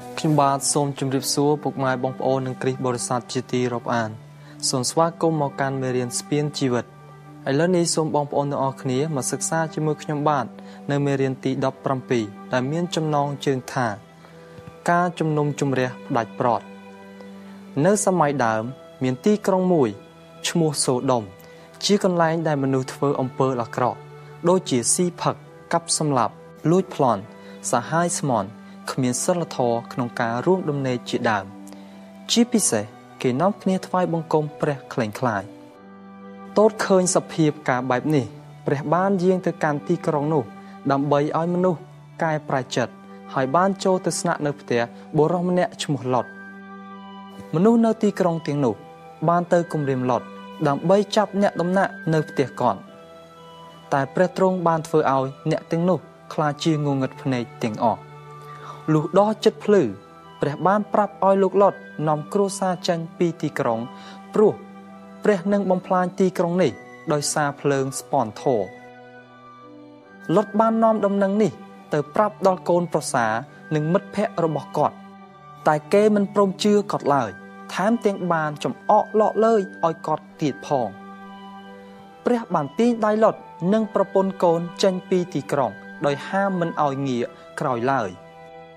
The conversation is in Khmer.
ខ្ញុំបាទសូមជម្រាបសួរពុកម៉ែបងប្អូននិងគ្រិស្តបរិស័ទជាទីរាប់អានសូមស្វាគមន៍មកកាន់មេរៀនស្ពានជីវិតឥឡូវនេះសូមបងប្អូនទាំងអស់គ្នាមកសិក្សាជាមួយខ្ញុំបាទនៅមេរៀនទី17ដែលមានចំណងជើងថាការជំនុំជម្រះផ្ដាច់ប្រត់នៅសម័យដើមមានទីក្រុងមួយឈ្មោះសូដុំជាកន្លែងដែលមនុស្សធ្វើអំពើអាក្រក់ដូចជាស៊ីផឹកកាប់សម្លាប់លួចប្លន់សាហាយស្មន់គ្មានសិលធម៌ក្នុងការរួមដំណេកជាដើមជាពិសេសគេនាំគ្នាថ្វាយបង្គំព្រះក្លែងក្លាយតូចឃើញសភាពការបែបនេះព្រះបានយាងទៅកាន់ទីក្រុងនោះដើម្បីឲ្យមនុស្សកែប្រែចិត្តហើយបានចូលទៅស្នាក់នៅផ្ទះបុរសម្នាក់ឈ្មោះឡុតមនុស្សនៅទីក្រុងទាំងនោះបានទៅគំរាមឡុតដើម្បីចាប់អ្នកដំណាក់នៅផ្ទះគាត់តែព្រះទ្រង់បានធ្វើឲ្យអ្នកទាំងនោះខ្លាចជាងងឹតភ្នែកទាំងអស់លុះដល់ចិត្តភ្លឺព្រះបានប្រាប់ឲ្យលោកឡុតនាំគ្រួសារចេញពីទីក្រុងព្រោះព្រះនឹងបំផ្លាញទីក្រុងនេះដោយសារភ្លើងស្ពាន់ធរឡុតបាននាំដំណឹងនេះទៅប្រាប់ដល់កូនប្រសានិងមិត្តភ័ក្តិរបស់គាត់តែគេមិនព្រមជឿគាត់ឡើយថែមទាំងបានចំអកលក់លើយឲ្យគាត់ទៀតផងព្រះបានទាញដៃឡុតនិងប្រពន្ធកូនចេញពីទីក្រុងដោយហាមមិនឲ្យងាកក្រោយឡើយ